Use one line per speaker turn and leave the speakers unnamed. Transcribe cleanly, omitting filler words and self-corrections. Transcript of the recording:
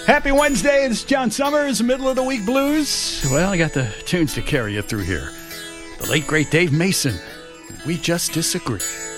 Happy Wednesday. It's John Summers, middle of the week blues. Well, I got the tunes to carry you through here. The late, great Dave Mason. We Just Disagree.